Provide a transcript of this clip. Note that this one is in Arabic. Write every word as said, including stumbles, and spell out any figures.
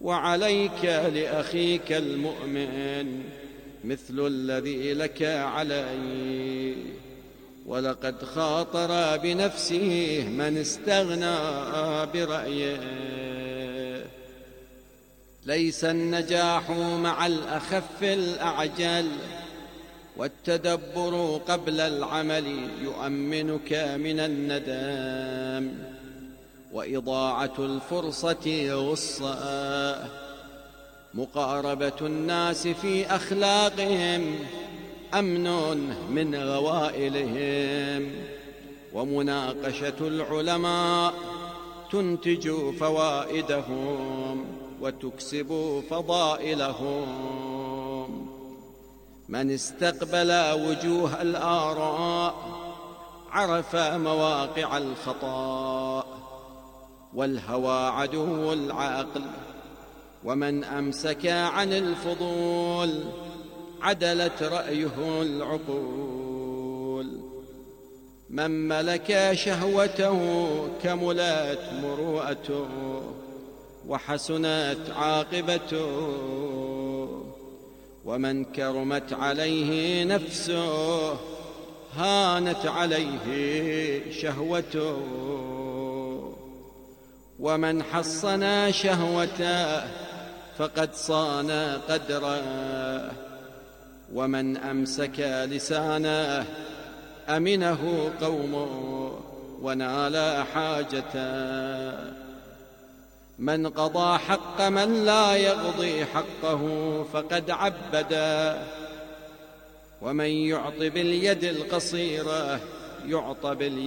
وعليك لأخيك المؤمن مثل الذي لك عليه. ولقد خاطر بنفسه من استغنى برأيه. ليس النجاح مع الأخف الأعجل، والتدبر قبل العمل يؤمنك من الندم. وإضاعة الفرصة غصة، مقاربة الناس في أخلاقهم أمن من غوائلهم. ومناقشة العلماء تنتج فوائدهم وتكسب فضائلهم. من استقبل وجوه الآراء عرف مواقع الخطأ، والهوى عدو العقل. ومن أمسك عن الفضول عدلت رأيه العقول. من ملك شهوته كملت مروءته وحسنت عاقبته. ومن كرمت عليه نفسه هانت عليه شهوته. ومن حصن شهوته فقد صان قدره. ومن أمسك لسانه أمنه قومه ونال حاجته. من قضى حق من لا يقضي حقه فقد عبده. ومن يعط باليد القصيرة يعطى باليد